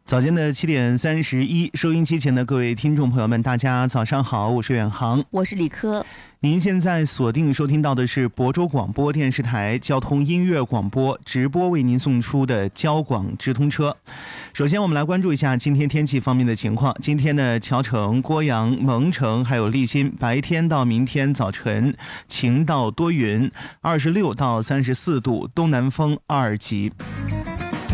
早间的7:31，收音机前的各位听众朋友们，大家早上好，我是远航， 我是李科。 您现在锁定收听到的是亳州广播电视台交通音乐广播直播为您送出的交广直通车。首先我们来关注一下今天天气方面的情况。今天的谯城、郭阳、蒙城还有利辛白天到明天早晨晴到多云，26到34度，东南风2级。